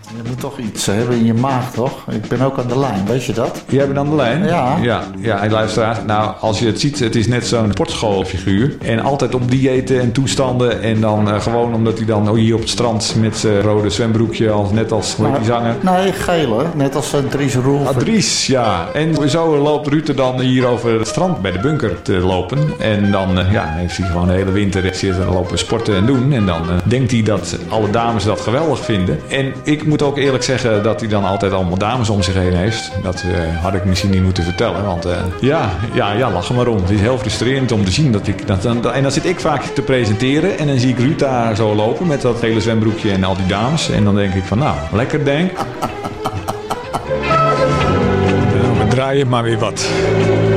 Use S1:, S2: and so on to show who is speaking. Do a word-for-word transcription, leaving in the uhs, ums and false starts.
S1: Je moet toch iets hebben in je maag, toch? Ik ben ook aan de lijn, weet je dat?
S2: Jij bent aan de lijn?
S1: Ja.
S2: Ja, ja en luisteraar. Nou, als je het ziet, het is net zo'n sportschoolfiguur. En altijd op diëten en toestanden. En dan uh, gewoon omdat hij dan hier op het strand met zijn rode zwembroekje, als, net als hoe heet die zanger.
S1: Nee, gele. Net als uh, Dries Roelvink.
S2: Ah, Dries, ja. En zo loopt Ruud dan hier over het strand bij de bunker te lopen. En dan uh, ja, heeft hij gewoon de hele winter zitten lopen sporten en doen. En dan uh, denkt hij dat alle dames dat geweldig vinden. En ik moet ook eerlijk zeggen dat hij dan altijd allemaal dames om zich heen heeft. Dat uh, had ik misschien niet moeten vertellen. Want uh, ja, ja, ja, lach er maar om. Het is heel frustrerend om te zien dat ik... Dat, dan, en dan zit ik vaak te presenteren. En dan zie ik Ruud daar zo lopen met dat hele zwembroekje en al die dames. En dan denk ik van nou, lekker denk. We draaien maar weer wat.